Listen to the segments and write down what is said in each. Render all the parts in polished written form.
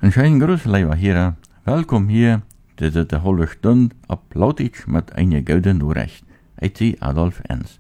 Een schönen Gruß, lieber Hörer. Welkom hier. Dit is de halve Stunde op Plautitsch mit einer guten Nachricht. Ich bin Adolf Enz.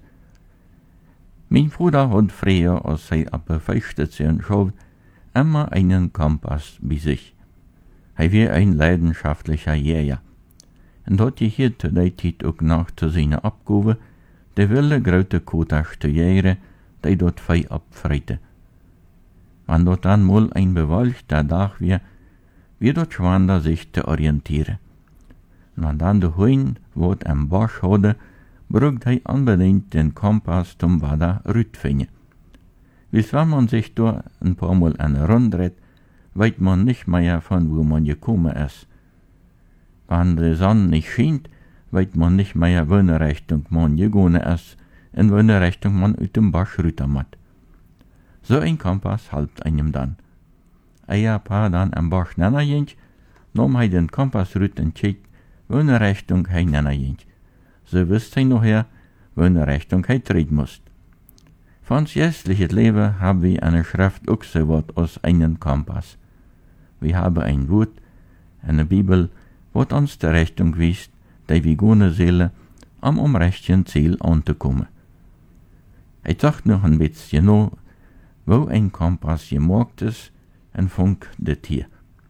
Mein Bruder hat früher, als er auf der Feldsstation schaut, immer einen Kompass bei sich. Er war ein leidenschaftlicher Jäger. Und hat hier zu der Zeit auch noch zu seiner Abgabe de wilde grote quota studieren, die dort fei abfreite. Wann dort dann mal ein bewölkter Tag wie dort schwander sich zu orientieren. Und wenn dann der Hund wat am Bosch hatte, braucht er unbedingt den Kompass zum Wader rütfinden. Bis wenn man sich da ein paar Mal an der Runde dreht, weiß man nicht mehr, von wo man gekommen ist. Wenn die Sonne nicht scheint, weiß man nicht mehr, welche Richtung man gegangen ist, in welche Richtung man aus dem Bosch rüten muss. So ein Kompass hilft einem dann. Ein paar dann am Bosch näher ging, nahm er den Kompass rüten checkt, welche Richtung er näher ging. So wusste er nachher, welche Richtung er treten muss. Von jährliches Leben haben wir eine Schrift auch so was aus einem Kompass. Wir haben ein Wort, eine Bibel, was uns die Richtung weist, die wir gehen sollen, um rechten Ziel anzukommen. Ich dachte noch ein bisschen noch, wo ein Kompass gemacht ist, und funk das hier.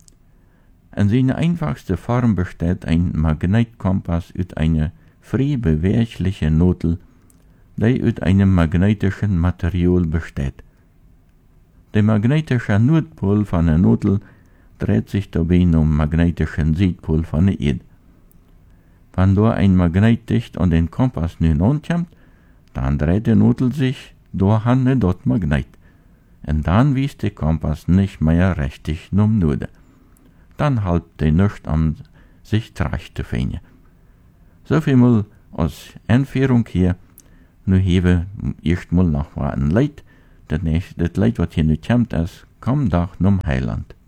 In seiner einfachsten Form besteht ein Magnetkompass aus einer frei beweglichen Nadel, die aus einem magnetischen Material besteht. Der magnetische Nordpol von der Nadel dreht sich dabei um magnetischen Südpol von der Erde. Wenn da ein Magnet dicht an den Kompass nun ankommt, dann dreht die Nadel sich durch dort Magnet. Und dann wies der Kompass nicht mehr richtig um Norden. Dann halt der nicht sich zurecht zu finden. So viel mal als Einführung hier. Nu hebben erst mal noch ein Leid. Das Leid, was hier nicht kommt, ist, kommt doch zum Heiland.